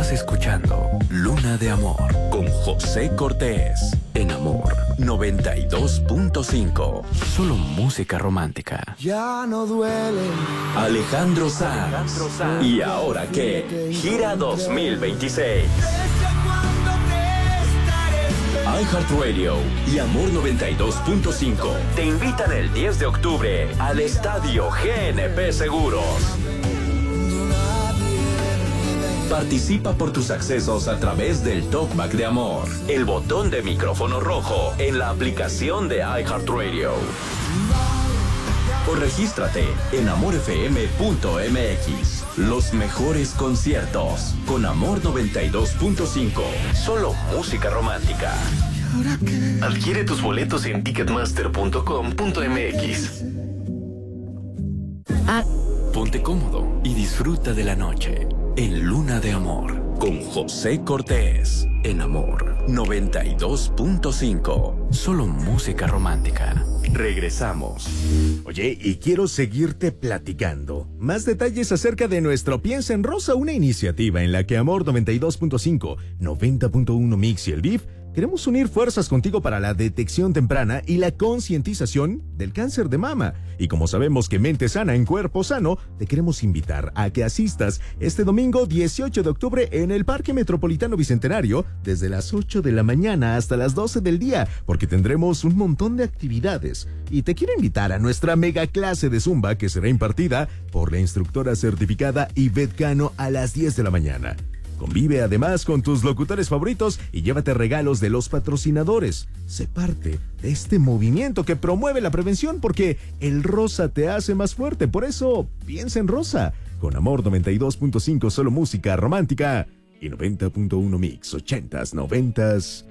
Estás escuchando Luna de Amor con José Cortés en Amor 92.5. Solo música romántica. Ya no duele. Alejandro Sanz. ¿Y ahora qué? Gira 2026. iHeartRadio y Amor 92.5 te invitan el 10 de octubre al Estadio GNP Seguros. Participa por tus accesos a través del Talkback de Amor, el botón de micrófono rojo en la aplicación de iHeartRadio. O regístrate en amorfm.mx. Los mejores conciertos con Amor 92.5. Solo música romántica. Adquiere tus boletos en ticketmaster.com.mx. Ponte cómodo y disfruta de la noche en Luna de Amor con José Cortés en Amor 92.5. Solo música romántica. Regresamos. Oye, y quiero seguirte platicando más detalles acerca de nuestro Piensa en Rosa, una iniciativa en la que Amor 92.5, 90.1 Mix y el DIF queremos unir fuerzas contigo para la detección temprana y la concientización del cáncer de mama. Y como sabemos que mente sana en cuerpo sano, te queremos invitar a que asistas este domingo 18 de octubre en el Parque Metropolitano Bicentenario desde las 8 de la mañana hasta las 12 del día, porque tendremos un montón de actividades. Y te quiero invitar a nuestra mega clase de Zumba que será impartida por la instructora certificada Ivette Cano a las 10 de la mañana. Convive además con tus locutores favoritos y llévate regalos de los patrocinadores. Sé parte de este movimiento que promueve la prevención porque el rosa te hace más fuerte. Por eso, piensa en rosa. Con Amor 92.5 solo música romántica y 90.1 Mix, 80s, 90s